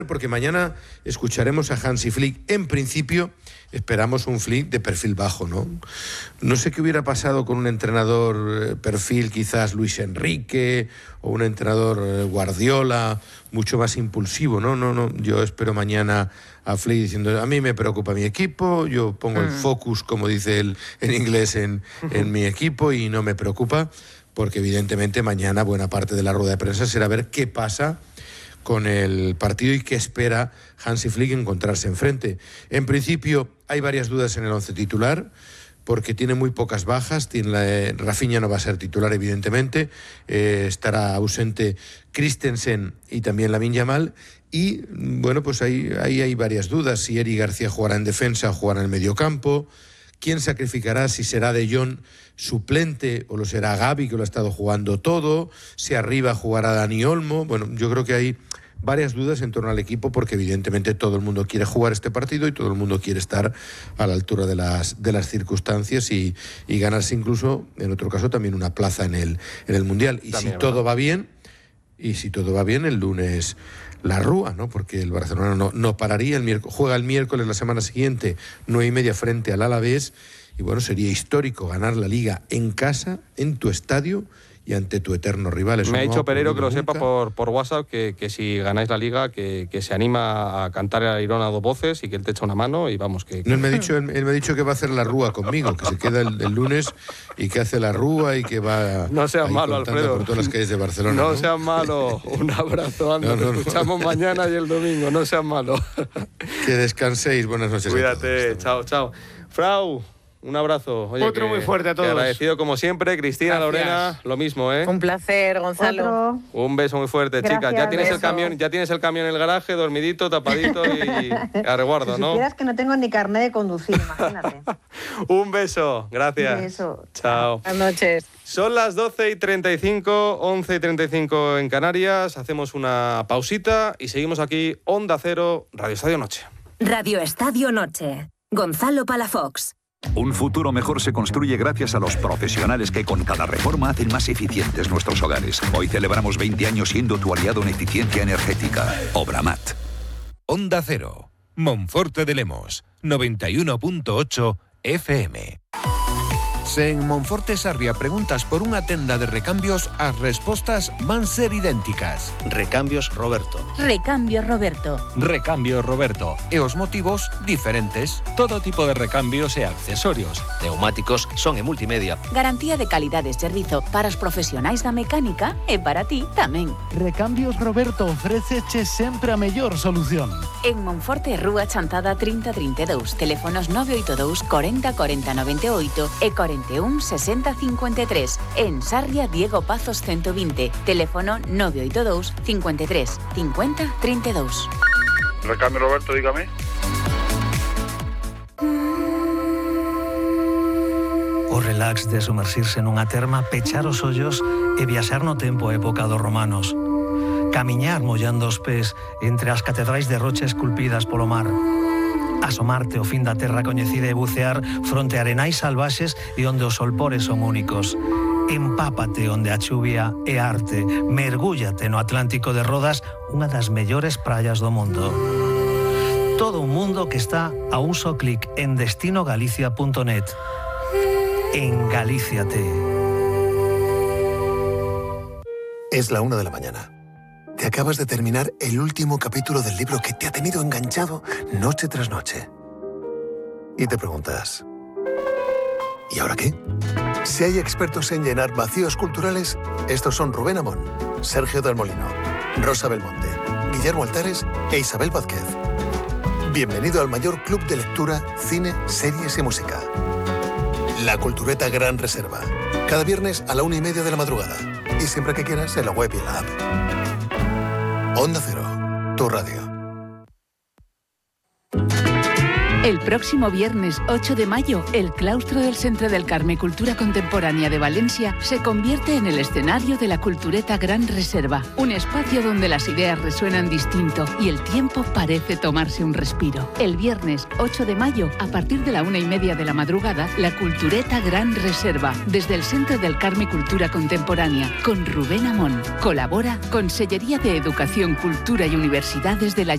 porque mañana escucharemos a Hansi Flick. En principio, esperamos un Flick de perfil bajo, ¿no? No sé qué hubiera pasado con un entrenador perfil quizás Luis Enrique o un entrenador Guardiola, mucho más impulsivo, ¿no? No, yo espero mañana a Flick diciendo, a mí me preocupa mi equipo, yo pongo el focus, como dice él en inglés, en mi equipo y no me preocupa, porque evidentemente mañana buena parte de la rueda de prensa será ver qué pasa con el partido y qué espera Hansi Flick encontrarse enfrente. En principio hay varias dudas en el once titular, porque tiene muy pocas bajas. Rafinha no va a ser titular, evidentemente, estará ausente Christensen y también Lamine Yamal, y bueno, pues ahí hay varias dudas, si Eric García jugará en defensa o jugará en el mediocampo, quién sacrificará, si será De Jong suplente o lo será Gavi, que lo ha estado jugando todo, si arriba jugará Dani Olmo. Bueno, yo creo que hay varias dudas en torno al equipo, porque evidentemente todo el mundo quiere jugar este partido y todo el mundo quiere estar a la altura de las circunstancias y ganarse incluso, en otro caso, también una plaza en el Mundial. Y también, si todo va bien, el lunes la Rúa, ¿no? Porque el Barcelona no pararía. Juega el miércoles la semana siguiente, 9:30 frente al Alavés, y bueno, sería histórico ganar la Liga en casa, en tu estadio y ante tu eterno rival. Eso me ha dicho Pereiro, que lo nunca sepa por WhatsApp, que si ganáis la Liga, que se anima a cantar el Airón a dos voces y que él te echa una mano y vamos. No, él me ha dicho que va a hacer la Rúa conmigo, que se queda el lunes y que hace la Rúa y que va... No seas malo, Alfredo. Por todas las calles de Barcelona. No seas malo. Un abrazo, anda. Te escuchamos mañana y el domingo. No seas malo. Que descanséis. Buenas noches. Cuídate. Chao. Frau, un abrazo. Oye, otro muy fuerte a todos. Agradecido como siempre. Cristina, gracias. Lorena, lo mismo, ¿eh? Un placer, Gonzalo. Otro. Un beso muy fuerte, gracias, chicas. Ya tienes el camión en el garaje, dormidito, tapadito y a resguardo, ¿no? Si supieras que no tengo ni carnet de conducir, imagínate. Un beso, gracias. Un beso. Chao. Buenas noches. Son las 12:35, 11:35 en Canarias. Hacemos una pausita y seguimos aquí. Onda Cero, Radio Estadio Noche. Radio Estadio Noche. Gonzalo Palafox. Un futuro mejor se construye gracias a los profesionales que con cada reforma hacen más eficientes nuestros hogares. Hoy celebramos 20 años siendo tu aliado en eficiencia energética. Obramat. Onda Cero. Monforte de Lemos. 91.8 FM. Se en Monforte Sarria preguntas por unha tenda de recambios, as respostas van ser idénticas. Recambios Roberto. Recambios Roberto. Recambios Roberto. E os motivos diferentes. Todo tipo de recambios e accesorios. Neumáticos, son e multimedia. Garantía de calidad de servizo para os profesionais da mecánica e para ti tamén. Recambios Roberto ofréceche sempre a mellor solución. En Monforte, Rúa Chantada 3032. Teléfonos 982 40 40 98 e 41 60 53. En Sarria, Diego Pazos 120. Teléfono 982 53 50 32. Recambio Roberto, dígame. O relax de sumersirse nunha terma, pechar os ollos e viaxar no tempo a época dos romanos. Camiñar mollando os pés entre as catedrais de rocha esculpidas polo mar. Asomarte ao fin da terra coñecida e bucear fronte a arenais salvaxes e onde os solpores son únicos. Empápate onde a chuvia é arte. Mergúllate no Atlántico de Rodas, unha das mellores praias do mundo. Todo un mundo que está a un só clic en destinogalicia.net. Engalíciate. Es la 1 de la mañana. Te acabas de terminar el último capítulo del libro que te ha tenido enganchado noche tras noche. Y te preguntas, ¿y ahora qué? Si hay expertos en llenar vacíos culturales, estos son Rubén Amón, Sergio del Molino, Rosa Belmonte, Guillermo Altares e Isabel Vázquez. Bienvenido al mayor club de lectura, cine, series y música. La Cultureta Gran Reserva. Cada viernes a la 1:30 de la madrugada. Y siempre que quieras en la web y en la app. Onda Cero, tu radio. El próximo viernes 8 de mayo, el claustro del Centre del Carme Cultura Contemporánea de Valencia se convierte en el escenario de la Cultureta Gran Reserva, un espacio donde las ideas resuenan distinto y el tiempo parece tomarse un respiro. El viernes 8 de mayo, a partir de la 1:30 de la madrugada, la Cultureta Gran Reserva, desde el Centre del Carme Cultura Contemporánea, con Rubén Amón. Colabora Consellería de Educación, Cultura y Universidades del Ayuntamiento